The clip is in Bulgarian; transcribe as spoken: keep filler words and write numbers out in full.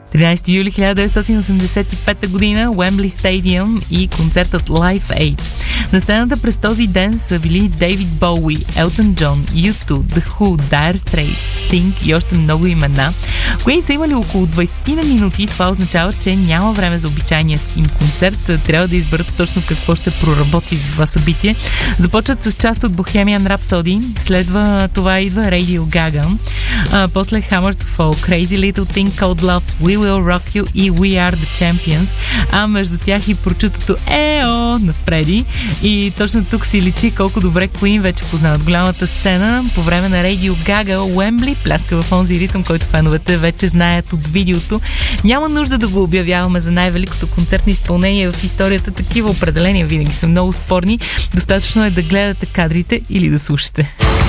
тринайсети юли хиляда деветстотин осемдесет и пета година, Уембли Стадиум и концертът Live Aid. На сцената през този ден са били Дейвид Боуи, Елтън Джон, Ю ту, The Who, Dire Straits, Sting и още много имена. Queen са имали около двайсет на минути. Това означава, че няма време за обичайният им концерт. Трябва да изберат точно какво ще проработи за това събитие. Започват с част от Bohemian Rhapsody. Следва това идва Radio Gaga. А, после Hammer to Fall, Crazy Little Thing Called Love, We Will Rock You и We Are The Champions. А между тях и прочутото Ео на Фреди. И точно тук си личи колко добре Queen вече познават голямата сцена. По време на Radio Gaga Уембли пляска в онзи ритъм, който феновете вече знаят от видеото. Няма нужда да го обявяваме за най-великото концертно изпълнение в историята. Такива определения винаги са много спорни. Достатъчно е да гледате кадрите или да слушате.